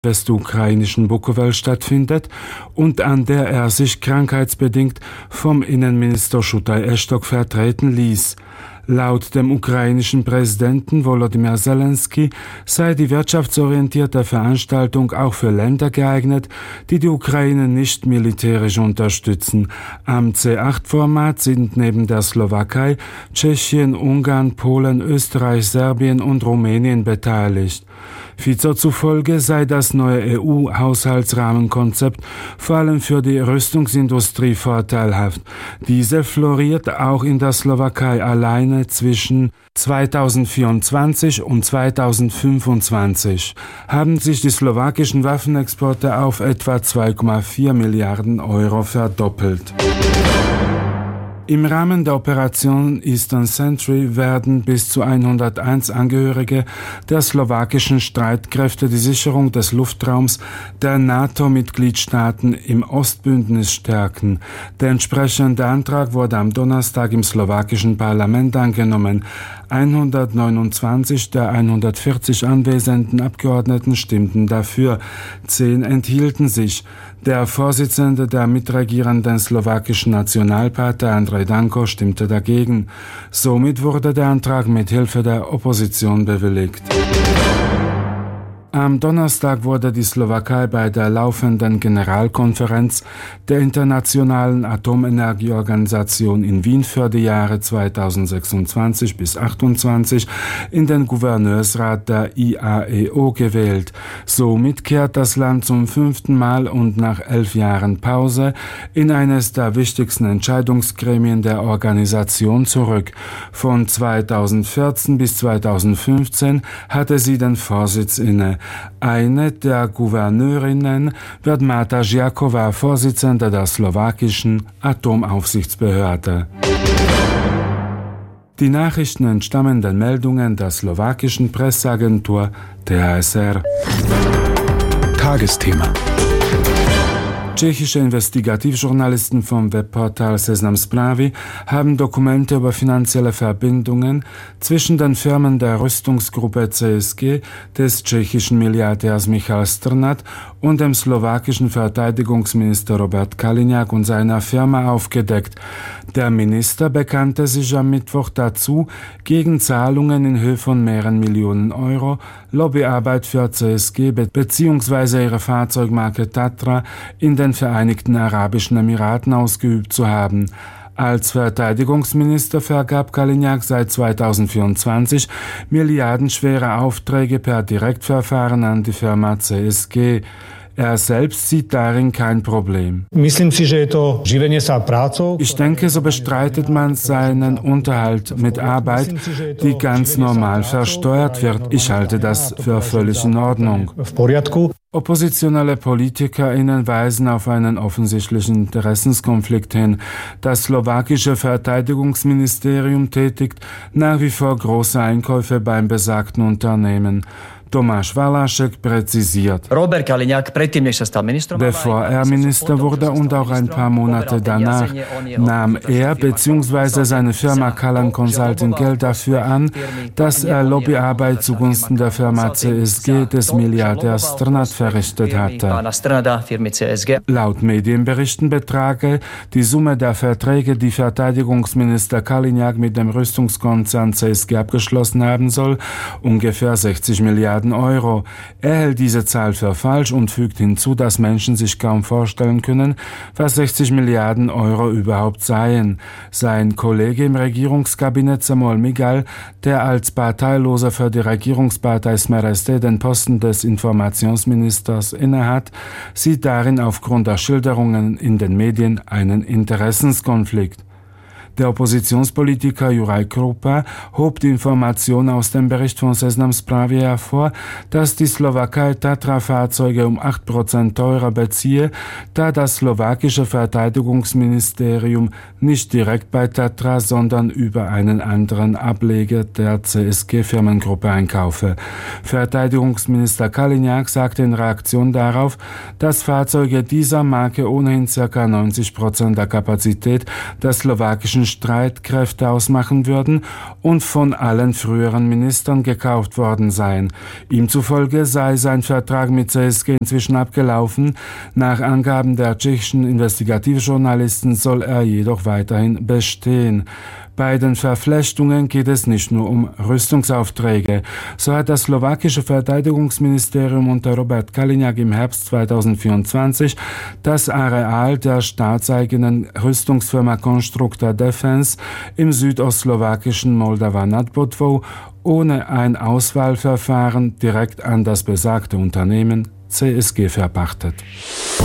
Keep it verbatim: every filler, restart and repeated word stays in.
westukrainischen Bukovel stattfindet und an der er sich krankheitsbedingt vom Innenminister Shutai Eshtok vertreten ließ. Laut dem ukrainischen Präsidenten Volodymyr Zelensky sei die wirtschaftsorientierte Veranstaltung auch für Länder geeignet, die die Ukraine nicht militärisch unterstützen. Am C acht Format sind neben der Slowakei Tschechien, Ungarn, Polen, Österreich, Serbien und Rumänien beteiligt. Fico zufolge sei das neue E U-Haushaltsrahmenkonzept vor allem für die Rüstungsindustrie vorteilhaft. Diese floriert auch in der Slowakei alleine zwischen zweitausendvierundzwanzig und zweitausendfünfundzwanzig haben sich die slowakischen Waffenexporte auf etwa zwei Komma vier Milliarden Euro verdoppelt. Im Rahmen der Operation Eastern Sentry werden bis zu hunderteins Angehörige der slowakischen Streitkräfte die Sicherung des Luftraums der NATO-Mitgliedstaaten im Ostbündnis stärken. Der entsprechende Antrag wurde am Donnerstag im slowakischen Parlament angenommen. hundertneunundzwanzig der hundertvierzig anwesenden Abgeordneten stimmten dafür, zehn enthielten sich. Der Vorsitzende der mitregierenden slowakischen Nationalpartei Andrej Danko stimmte dagegen. Somit wurde der Antrag mit Hilfe der Opposition bewilligt. Am Donnerstag wurde die Slowakei bei der laufenden Generalkonferenz der Internationalen Atomenergieorganisation in Wien für die Jahre zweitausendsechsundzwanzig bis achtundzwanzig in den Gouverneursrat der I A E O gewählt. Somit kehrt das Land zum fünften Mal und nach elf Jahren Pause in eines der wichtigsten Entscheidungsgremien der Organisation zurück. Von zweitausendvierzehn bis zweitausendfünfzehn hatte sie den Vorsitz inne. Eine der Gouverneurinnen wird Marta Žiaková, Vorsitzende der slowakischen Atomaufsichtsbehörde. Die Nachrichten entstammen den Meldungen der slowakischen Presseagentur T H S R. Tagesthema. Tschechische Investigativjournalisten vom Webportal Seznam Zprávy haben Dokumente über finanzielle Verbindungen zwischen den Firmen der Rüstungsgruppe C S G des tschechischen Milliardärs Michal Strnad und dem slowakischen Verteidigungsminister Robert Kaliňák und seiner Firma aufgedeckt. Der Minister bekannte sich am Mittwoch dazu, gegen Zahlungen in Höhe von mehreren Millionen Euro Lobbyarbeit für C S G bzw. ihre Fahrzeugmarke Tatra in den Vereinigten Arabischen Emiraten ausgeübt zu haben. Als Verteidigungsminister vergab Kaliňák seit zweitausendvierundzwanzig milliardenschwere Aufträge per Direktverfahren an die Firma C S G. Er selbst sieht darin kein Problem. Ich denke, so bestreitet man seinen Unterhalt mit Arbeit, die ganz normal versteuert wird. Ich halte das für völlig in Ordnung. Oppositionelle PolitikerInnen weisen auf einen offensichtlichen Interessenskonflikt hin. Das slowakische Verteidigungsministerium tätigt nach wie vor große Einkäufe beim besagten Unternehmen. Tomáš Valašek präzisiert. Robert Kaliňák, predtým, než sa stal ministrom, bevor er Minister wurde und auch ein paar Monate danach, nahm er bzw. seine Firma Kalan Consulting Geld dafür an, dass er Lobbyarbeit zugunsten der Firma C S G des Milliardärs Strnad verrichtet hatte. Laut Medienberichten betrage die Summe der Verträge, die Verteidigungsminister Kaliňák mit dem Rüstungskonzern C S G abgeschlossen haben soll, ungefähr sechzig Milliarden Euro. Er hält diese Zahl für falsch und fügt hinzu, dass Menschen sich kaum vorstellen können, was sechzig Milliarden Euro überhaupt seien. Sein Kollege im Regierungskabinett Samuel Migal, der als Parteiloser für die Regierungspartei Smer S D den Posten des Informationsministers innehat, sieht darin aufgrund der Schilderungen in den Medien einen Interessenskonflikt. Der Oppositionspolitiker Juraj Krupa hob die Information aus dem Bericht von Seznam Zprávy hervor, dass die Slowakei Tatra-Fahrzeuge um acht Prozent teurer beziehe, da das slowakische Verteidigungsministerium nicht direkt bei Tatra, sondern über einen anderen Ableger der C S G-Firmengruppe einkaufe. Verteidigungsminister Kaliňák sagte in Reaktion darauf, dass Fahrzeuge dieser Marke ohnehin ca. neunzig Prozent der Kapazität der slowakischen russischen Streitkräfte ausmachen würden und von allen früheren Ministern gekauft worden seien. Ihm zufolge sei sein Vertrag mit C S G inzwischen abgelaufen. Nach Angaben der tschechischen Investigativjournalisten soll er jedoch weiterhin bestehen. Bei den Verflechtungen geht es nicht nur um Rüstungsaufträge. So hat das slowakische Verteidigungsministerium unter Robert Kaliňák im Herbst zweitausendvierundzwanzig das Areal der staatseigenen Rüstungsfirma Constructa Defense im südostslowakischen Moldava nad Bodvou ohne ein Auswahlverfahren direkt an das besagte Unternehmen C S G verpachtet.